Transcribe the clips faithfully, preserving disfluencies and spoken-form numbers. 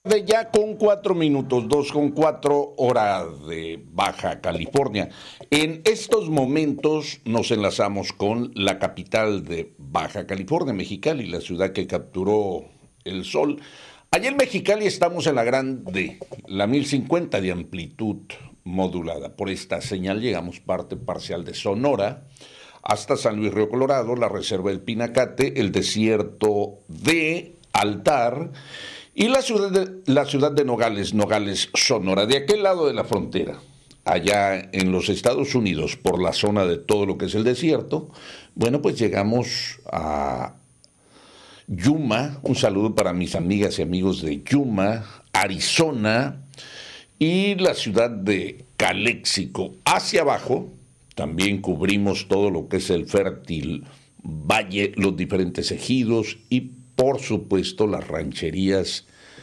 De ya con cuatro minutos, dos con cuatro, hora de Baja California. En estos momentos nos enlazamos con la capital de Baja California, Mexicali, la ciudad que capturó el sol. Allá en Mexicali estamos en la grande, la mil cincuenta de amplitud modulada. Por esta señal llegamos parte parcial de Sonora hasta San Luis Río Colorado, la reserva del Pinacate, el desierto de Altar y la ciudad de, la ciudad de Nogales, Nogales, Sonora. De aquel lado de la frontera, allá en los Estados Unidos, por la zona de todo lo que es el desierto, bueno, pues llegamos a Yuma. Un saludo para mis amigas y amigos de Yuma, Arizona, y la ciudad de Caléxico. Hacia abajo también cubrimos todo lo que es el fértil valle, los diferentes ejidos y por supuesto las rancherías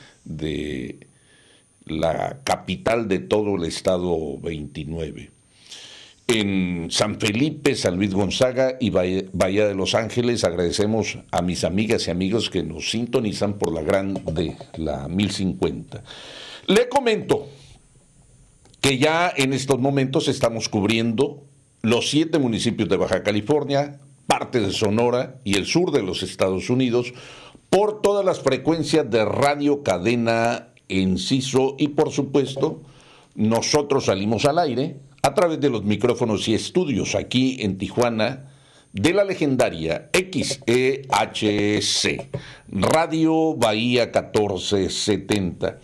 de la capital de todo el estado veintinueve. En San Felipe, San Luis Gonzaga y Bahía de Los Ángeles agradecemos a mis amigas y amigos que nos sintonizan por la grande, la mil cincuenta. Le comento que ya en estos momentos estamos cubriendo los siete municipios de Baja California, parte de Sonora y el sur de los Estados Unidos, por todas las frecuencias de Radio Cadena Enciso y por supuesto nosotros salimos al aire a través de los micrófonos y estudios aquí en Tijuana de la legendaria X E H C, Radio Bahía catorce setenta.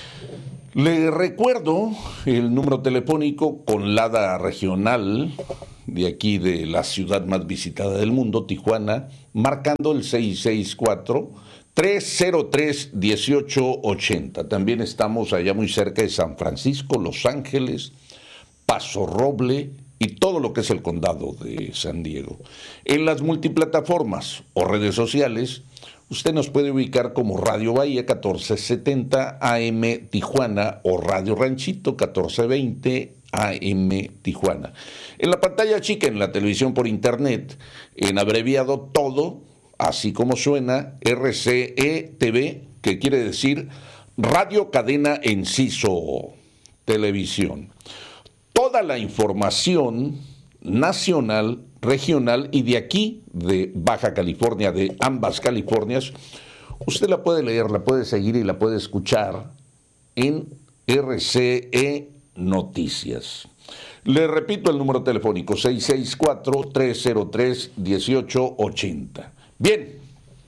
Le recuerdo el número telefónico con LADA regional de aquí de la ciudad más visitada del mundo, Tijuana, marcando el seis seis cuatro, tres cero tres, uno ocho ocho cero. También estamos allá muy cerca de San Francisco, Los Ángeles, Paso Roble y todo lo que es el condado de San Diego. En las multiplataformas o redes sociales, usted nos puede ubicar como Radio Bahía catorce setenta A M Tijuana o Radio Ranchito catorce veinte A M Tijuana. En la pantalla chica, en la televisión por internet, en abreviado todo, así como suena, R C E T V, que quiere decir Radio Cadena Enciso Televisión. Toda la información nacional, regional y de aquí, de Baja California, de ambas Californias, usted la puede leer, la puede seguir y la puede escuchar en R C E Noticias. Le repito el número telefónico, seis seis cuatro, tres cero tres, uno ocho ocho cero. Bien,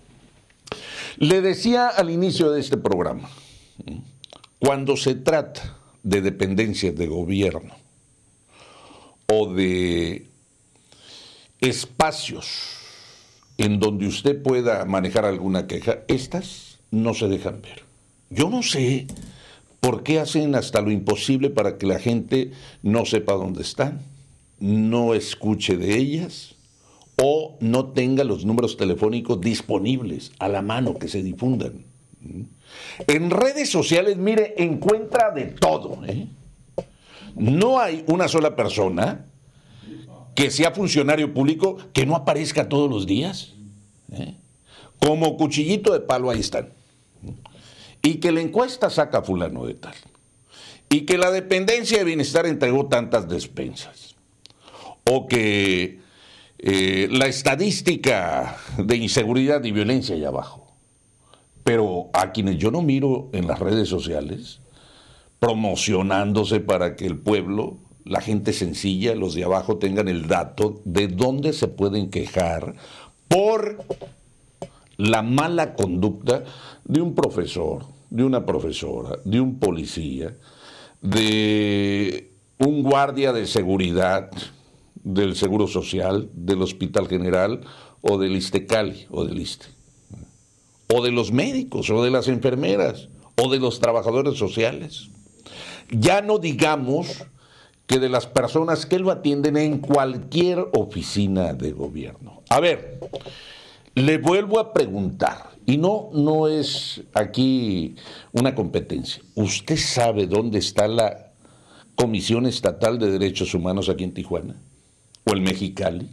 le decía al inicio de este programa, cuando se trata de dependencias de gobierno o de espacios en donde usted pueda manejar alguna queja, estas no se dejan ver. Yo no sé por qué hacen hasta lo imposible para que la gente no sepa dónde están, no escuche de ellas o no tenga los números telefónicos disponibles a la mano, que se difundan. En redes sociales, mire, encuentra de todo, ¿eh? No hay una sola persona que sea funcionario público que no aparezca todos los días, ¿eh? Como cuchillito de palo ahí están. Y que la encuesta saca fulano de tal. Y que la dependencia de bienestar entregó tantas despensas. O que eh, la estadística de inseguridad y violencia allá abajo. Pero a quienes yo no miro en las redes sociales, promocionándose para que el pueblo, la gente sencilla, los de abajo tengan el dato de dónde se pueden quejar por la mala conducta de un profesor, de una profesora, de un policía, de un guardia de seguridad del Seguro Social, del Hospital General o del Ixtecali o del Iste, o de los médicos o de las enfermeras o de los trabajadores sociales. Ya no digamos que de las personas que lo atienden en cualquier oficina de gobierno. A ver, le vuelvo a preguntar, y no, no es aquí una competencia. ¿Usted sabe dónde está la Comisión Estatal de Derechos Humanos aquí en Tijuana? ¿O el Mexicali?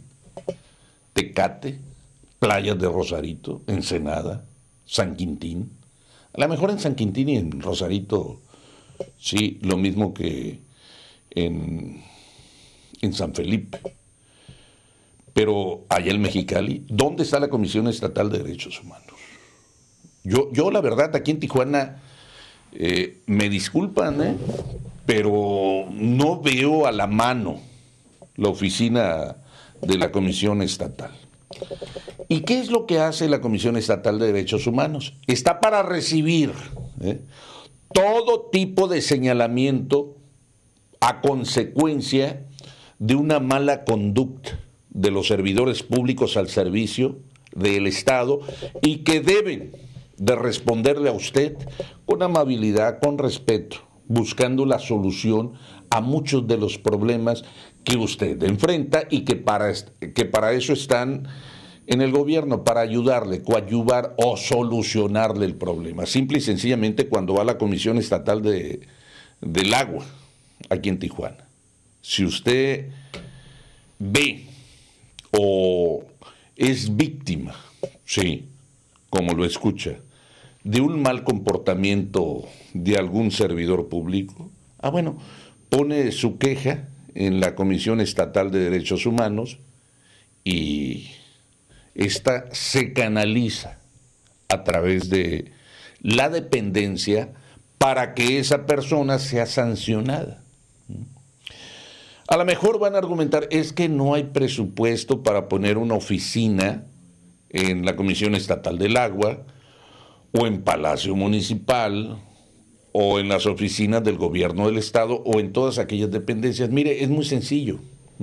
¿Tecate? ¿Playas de Rosarito? ¿Ensenada? ¿San Quintín? A lo mejor en San Quintín y en Rosarito, sí, lo mismo que en, en San Felipe. Pero allá en Mexicali, ¿dónde está la Comisión Estatal de Derechos Humanos? Yo, yo la verdad, aquí en Tijuana, eh, me disculpan, ¿eh? pero no veo a la mano la oficina de la Comisión Estatal. ¿Y qué es lo que hace la Comisión Estatal de Derechos Humanos? Está para recibir ¿eh? todo tipo de señalamiento a consecuencia de una mala conducta de los servidores públicos al servicio del Estado y que deben de responderle a usted con amabilidad, con respeto, buscando la solución a muchos de los problemas que usted enfrenta y que para, que para eso están en el gobierno, para ayudarle, coadyuvar o solucionarle el problema. Simple y sencillamente cuando va a la Comisión Estatal de, del Agua, aquí en Tijuana. Si usted ve o es víctima, sí, como lo escucha, de un mal comportamiento de algún servidor público, ah, bueno, pone su queja en la Comisión Estatal de Derechos Humanos y esta se canaliza a través de la dependencia para que esa persona sea sancionada. A lo mejor van a argumentar, es que no hay presupuesto para poner una oficina en la Comisión Estatal del Agua, o en Palacio Municipal, o en las oficinas del gobierno del Estado, o en todas aquellas dependencias. Mire, es muy sencillo.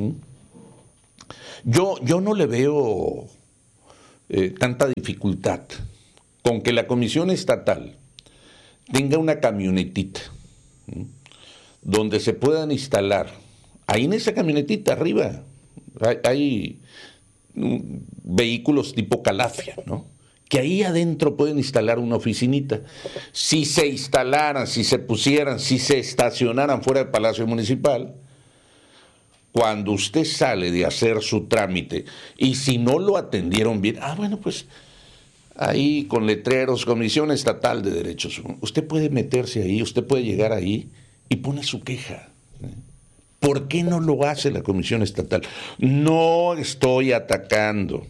Yo, yo no le veo eh, tanta dificultad con que la Comisión Estatal tenga una camionetita ¿sí? donde se puedan instalar, ahí en esa camionetita arriba, hay, hay um, vehículos tipo Calafia, ¿no? Que ahí adentro pueden instalar una oficinita. Si se instalaran, si se pusieran, si se estacionaran fuera del Palacio Municipal, cuando usted sale de hacer su trámite y si no lo atendieron bien, ah, bueno, pues ahí con letreros, Comisión Estatal de Derechos Humanos, usted puede meterse ahí, usted puede llegar ahí y pone su queja. ¿Por qué no lo hace la Comisión Estatal? No estoy atacando.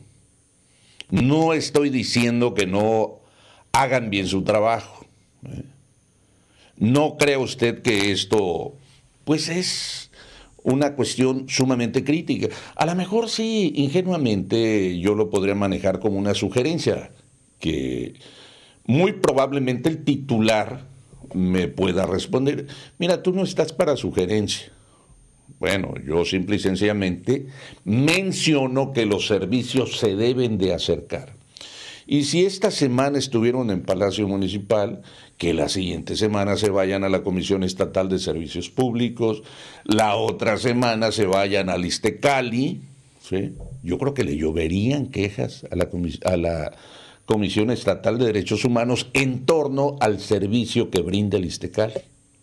No estoy diciendo que no hagan bien su trabajo. ¿eh? No crea usted que esto, pues es una cuestión sumamente crítica. A lo mejor sí, ingenuamente, yo lo podría manejar como una sugerencia, que muy probablemente el titular me pueda responder, mira, tú no estás para sugerencia. Bueno, yo simple y sencillamente menciono que los servicios se deben de acercar. Y si esta semana estuvieron en Palacio Municipal, que la siguiente semana se vayan a la Comisión Estatal de Servicios Públicos, la otra semana se vayan al Iztecali, ¿sí? Yo creo que le lloverían quejas a la, comis- a la Comisión Estatal de Derechos Humanos en torno al servicio que brinda el Iztecali.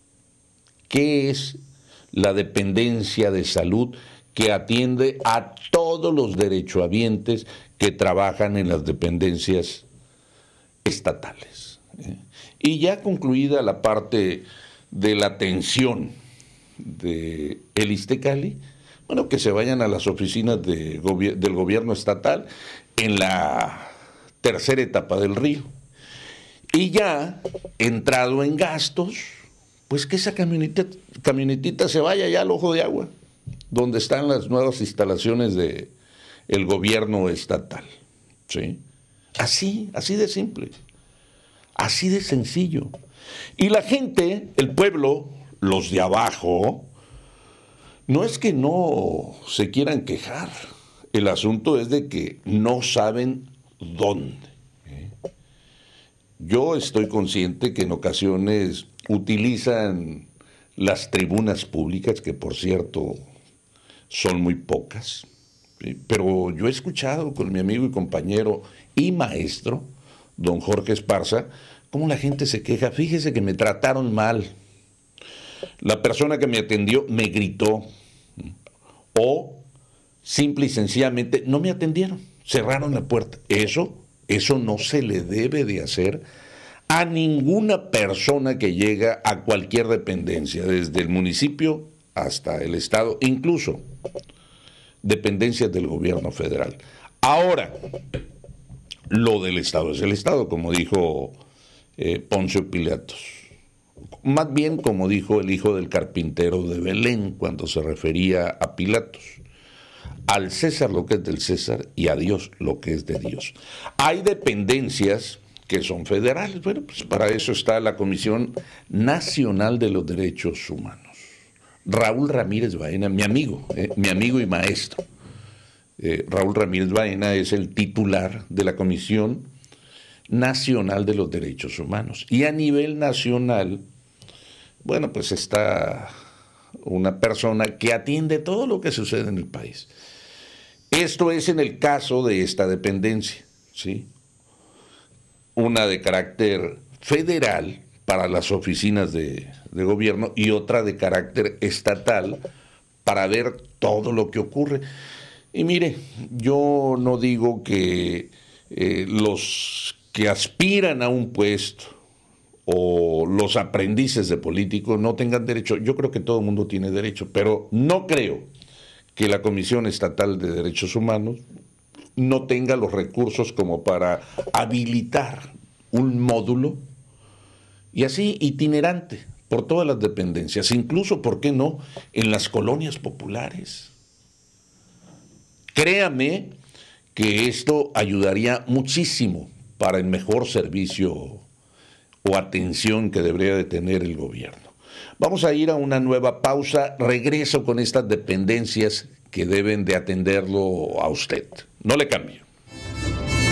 ¿Qué es la dependencia de salud que atiende a todos los derechohabientes que trabajan en las dependencias estatales? ¿eh? Y ya concluida la parte de la atención del Iztecali, bueno, que se vayan a las oficinas de gobi- del gobierno estatal en la tercera etapa del río. Y ya, entrado en gastos, pues que esa camioneta, camionetita se vaya ya al Ojo de Agua, donde están las nuevas instalaciones del gobierno estatal. ¿Sí? Así, así de simple, así de sencillo. Y la gente, el pueblo, los de abajo, no es que no se quieran quejar, el asunto es de que no saben dónde. ¿eh? Yo estoy consciente que en ocasiones utilizan las tribunas públicas, que por cierto son muy pocas, ¿sí? Pero yo he escuchado con mi amigo y compañero y maestro, don Jorge Esparza, cómo la gente se queja, fíjese que me trataron mal, la persona que me atendió me gritó, o simple y sencillamente no me atendieron, cerraron la puerta. Eso, eso no se le debe de hacer a ninguna persona que llega a cualquier dependencia, desde el municipio hasta el estado, incluso dependencias del gobierno federal. Ahora, lo del estado es el estado, como dijo eh, Poncio Pilatos. Más bien como dijo el hijo del carpintero de Belén cuando se refería a Pilatos. Al César lo que es del César y a Dios lo que es de Dios. Hay dependencias que son federales. Bueno, pues para eso está la Comisión Nacional de los Derechos Humanos. Raúl Ramírez Baena, mi amigo, eh, mi amigo y maestro. Eh, Raúl Ramírez Baena es el titular de la Comisión Nacional de los Derechos Humanos. Y a nivel nacional, bueno, pues está una persona que atiende todo lo que sucede en el país. Esto es en el caso de esta dependencia, ¿sí? Una de carácter federal para las oficinas de, de gobierno y otra de carácter estatal para ver todo lo que ocurre. Y mire, yo no digo que eh, los que aspiran a un puesto o los aprendices de políticos no tengan derecho. Yo creo que todo el mundo tiene derecho, pero no creo que la Comisión Estatal de Derechos Humanos no tenga los recursos como para habilitar un módulo y así itinerante por todas las dependencias, incluso, ¿por qué no?, en las colonias populares. Créame que esto ayudaría muchísimo para el mejor servicio o atención que debería de tener el gobierno. Vamos a ir a una nueva pausa. Regreso con estas dependencias que deben de atenderlo a usted. No le cambie.